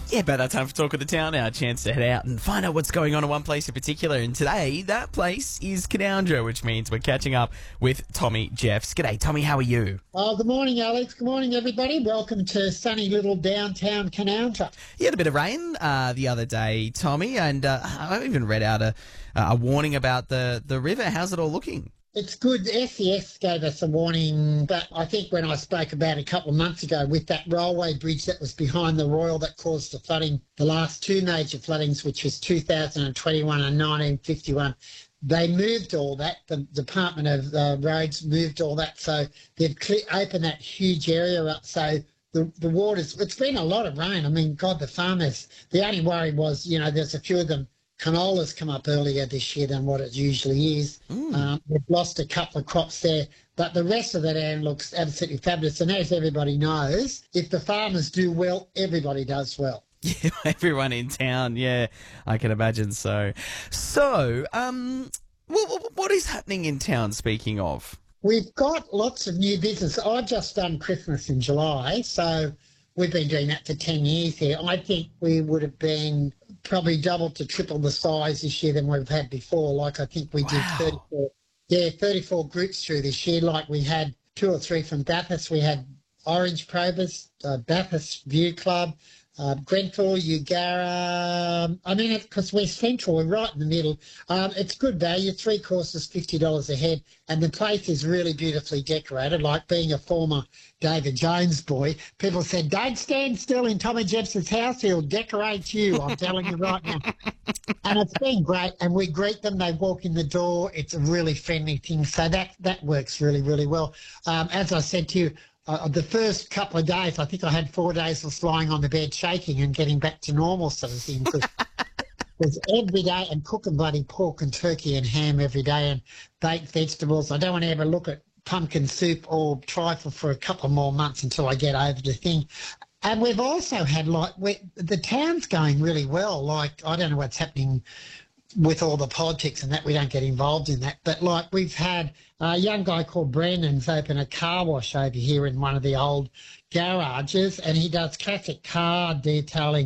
Yeah, about that time for Talk of the Town, our chance to head out and find out what's going on in one place in particular. And today, that place is Canowindra, which means we're catching up with Tommy Jeffs. G'day, Tommy, how are you? Good morning, Alex. Good morning, everybody. Welcome to sunny little downtown Canowindra. You had a bit of rain the other day, Tommy, and I even read out a warning about the river. How's it all looking? It's good. SES gave us a warning, but I think when I spoke about it a couple of months ago with that railway bridge that was behind the Royal that caused the flooding, the last two major floodings, which was 2021 and 1951, they moved all that. The Department of Roads moved all that, so they've opened that huge area up. So the water's, it's been a lot of rain. I mean, God, the farmers, the only worry was, there's a few of them, canolas come up earlier this year than what it usually is. We've lost a couple of crops there, but the rest of the land looks absolutely fabulous. And as everybody knows, if the farmers do well, everybody does well. Yeah, everyone in town, yeah, I can imagine so. So, what is happening in town, speaking of? We've got lots of new business. I've just done Christmas in July, so we've been doing that for 10 years here. I think we would have been probably double to triple the size this year than we've had before. Like, I think we did 34 groups through this year. Like, we had 2 or 3 from Bathurst. We had Orange Probus, Bathurst View Club, Grenfell, Eugara. I mean, because we're central, we're right in the middle. It's good value, 3 courses, $50 a head, and the place is really beautifully decorated. Like, being a former David Jones boy, people said, don't stand still in Tommy Jeffs' house, he'll decorate you, I'm telling you right now. And it's been great, and we greet them, they walk in the door, it's a really friendly thing, so that works really, really well. As I said to you, the first couple of days, I think I had 4 days of lying on the bed shaking and getting back to normal sort of thing. Because every day, and cooking bloody pork and turkey and ham every day and baked vegetables. I don't want to ever look at pumpkin soup or trifle for a couple more months until I get over the thing. And we've also had, the town's going really well. Like, I don't know what's happening with all the politics and that, we don't get involved in that. But, we've had a young guy called Brandon's opened a car wash over here in one of the old garages, and he does classic car detailing